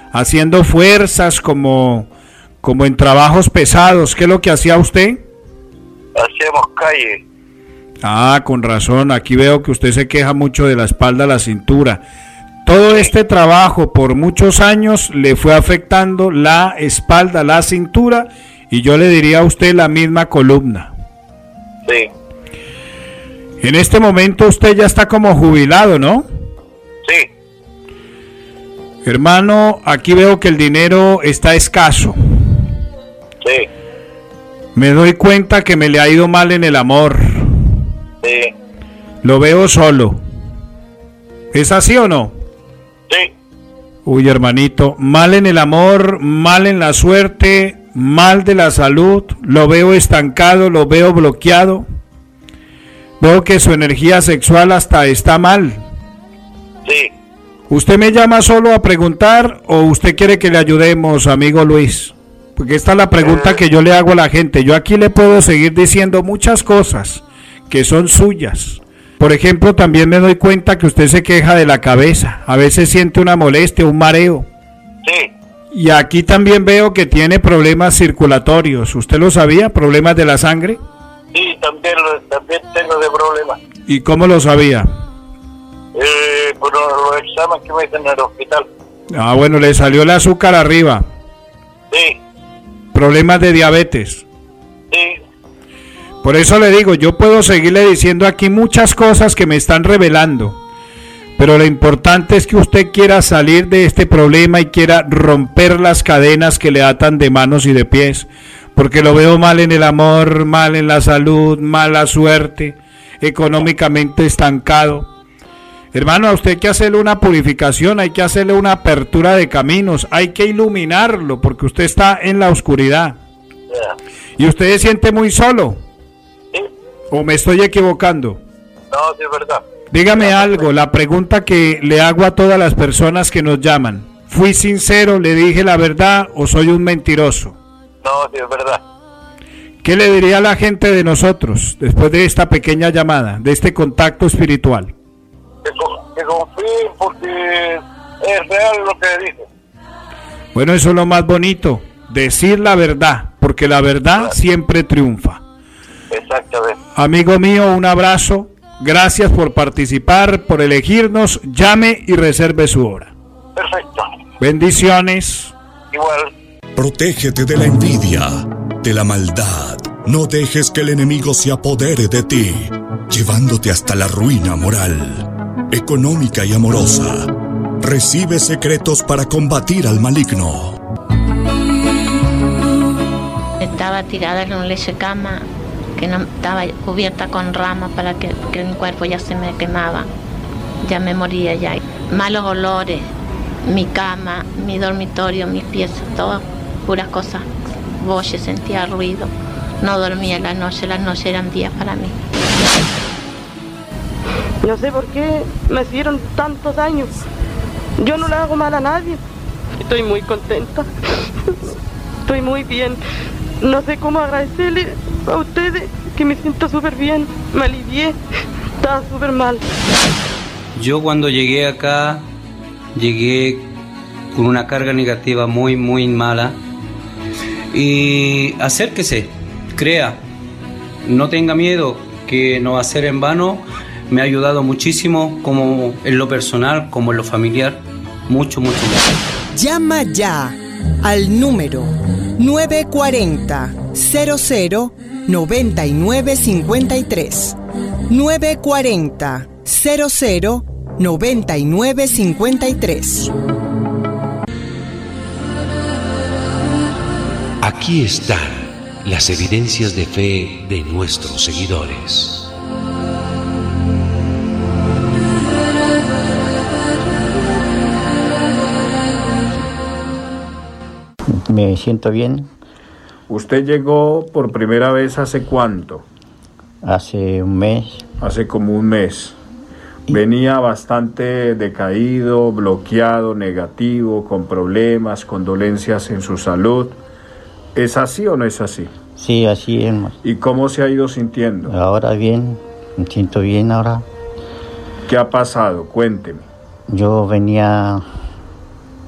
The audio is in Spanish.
haciendo fuerzas como en trabajos pesados. ¿Qué es lo que hacía usted? Hacíamos calle. Ah, con razón, aquí veo que usted se queja mucho de la espalda, la cintura. Todo este trabajo por muchos años le fue afectando la espalda, la cintura y yo le diría a usted la misma columna. Sí. En este momento usted ya está como jubilado, ¿no? Sí. Hermano, aquí veo que el dinero está escaso. Sí. Me doy cuenta que me le ha ido mal en el amor. Sí. Lo veo solo. ¿Es así o no? Sí. Uy, hermanito, mal en el amor, mal en la suerte, mal de la salud, lo veo estancado, lo veo bloqueado. Veo que su energía sexual hasta está mal. Sí. ¿Usted me llama solo a preguntar o usted quiere que le ayudemos, amigo Luis? Porque esta es la pregunta que yo le hago a la gente. Yo aquí le puedo seguir diciendo muchas cosas que son suyas. Por ejemplo, también me doy cuenta que usted se queja de la cabeza. A veces siente una molestia, un mareo. Sí. Y aquí también veo que tiene problemas circulatorios. ¿Usted lo sabía? ¿Problemas de la sangre? Sí, también tengo de problemas. ¿Y cómo lo sabía? Por los exámenes que me hacen en el hospital. Ah, bueno, le salió el azúcar arriba. Sí. Problemas de diabetes. Sí. Por eso le digo, yo puedo seguirle diciendo aquí muchas cosas que me están revelando, pero lo importante es que usted quiera salir de este problema y quiera romper las cadenas que le atan de manos y de pies, porque lo veo mal en el amor, mal en la salud, mala suerte, económicamente estancado. Hermano, a usted hay que hacerle una purificación, hay que hacerle una apertura de caminos, hay que iluminarlo, porque usted está en la oscuridad. Y usted se siente muy solo. Sí. ¿O me estoy equivocando? No, sí es verdad. Dígame algo, la pregunta que le hago a todas las personas que nos llaman. ¿Fui sincero, le dije la verdad o soy un mentiroso? No, sí es verdad. ¿Qué le diría a la gente de nosotros después de esta pequeña llamada, de este contacto espiritual? Que confíen porque es real lo que dice. Bueno, eso es lo más bonito, decir la verdad, porque la verdad siempre triunfa. Exactamente. Amigo mío, un abrazo, gracias por participar, por elegirnos, llame y reserve su hora. Perfecto. Bendiciones. Igual. Protégete de la envidia, de la maldad. No dejes que el enemigo se apodere de ti, llevándote hasta la ruina moral, económica y amorosa. Recibe secretos para combatir al maligno. Estaba tirada en un lecho de cama que no estaba cubierta con ramas para que mi cuerpo ya se me quemaba. Ya me moría ya. Malos olores, mi cama, mi dormitorio, mis pies, todo puras cosas. Voces, sentía ruido. No dormía las noches eran días para mí. No sé por qué me hicieron tantos daños. Yo no le hago mal a nadie. Estoy muy contenta. Estoy muy bien. No sé cómo agradecerle a ustedes que me siento súper bien. Me alivié. Estaba súper mal. Yo cuando llegué acá, llegué con una carga negativa muy, muy mala. Y acérquese, crea, no tenga miedo, que no va a ser en vano. Me ha ayudado muchísimo, como en lo personal, como en lo familiar. Mucho, mucho más. Llama ya al número 940 00 9953. 940 00 9953. Aquí están las evidencias de fe de nuestros seguidores. Me siento bien. ¿Usted llegó por primera vez hace cuánto? Hace un mes. Hace como un mes. Venía bastante decaído, bloqueado, negativo, con problemas, con dolencias en su salud. ¿Es así o no es así? Sí, así es. ¿Y cómo se ha ido sintiendo? Ahora bien, me siento bien ahora. ¿Qué ha pasado? Cuénteme. Yo venía